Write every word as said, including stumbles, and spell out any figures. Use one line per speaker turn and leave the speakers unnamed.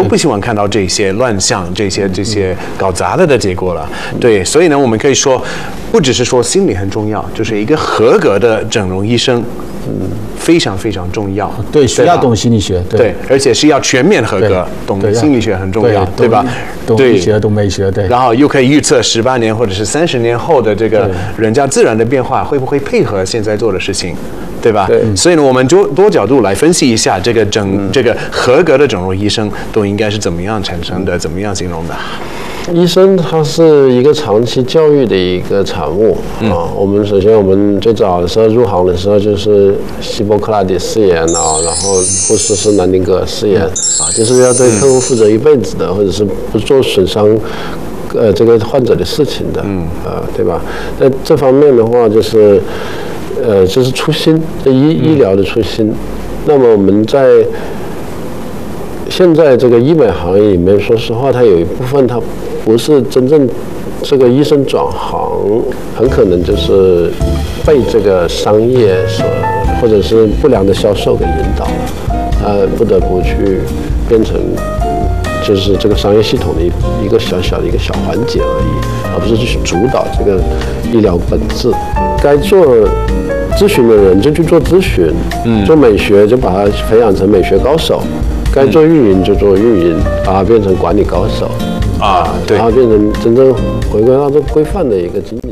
不希望看到这些乱象、这些这些搞砸了的结果了。对，所以呢，我们可以说，不只是说心理很重要，就是一个合格的整容医生。嗯，非常非常重要。
对，需要懂心理学。
对，对而且是要全面合格，懂心理学很重要， 对, 对吧？
懂医学，懂美学，对。
然后又可以预测十八年或者是三十年后的这个人家自然的变化，会不会配合现在做的事情，对吧？对。所以呢，我们就多角度来分析一下这个整、嗯、这个合格的整容医生都应该是怎么样产生的，怎么样形容的。
医生他是一个长期教育的一个产物、嗯、啊。我们首先我们最早的时候入行的时候就是希波克拉底誓言啊，然后护士是南丁格尔誓言、嗯、啊，就是要对客户负责一辈子的，或者是不做损伤呃这个患者的事情的，嗯呃对吧？在这方面的话，就是呃就是初心，医医疗的初心。那么我们在现在这个医美行业里面，说实话，它有一部分它不是真正这个医生转行，很可能就是被这个商业所或者是不良的销售给引导了，呃，不得不去变成就是这个商业系统的一一个小小的一个小环节而已，而不是去主导这个医疗本质。该做咨询的人就去做咨询，嗯，做美学就把它培养成美学高手。该做运营就做运营，把它变成管理高手，
啊，对，
然后变成真正回归到这规范的一个经济。